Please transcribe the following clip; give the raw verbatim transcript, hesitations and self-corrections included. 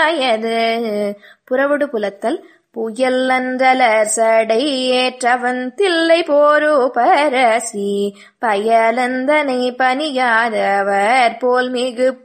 பணியாயது. புறவொடு புலத்தல். புயல் அன்றலர் சடை ஏற்றவன் தில்லை போரு பரசி பயலந்தனை பணியாதவர் போல் மிகு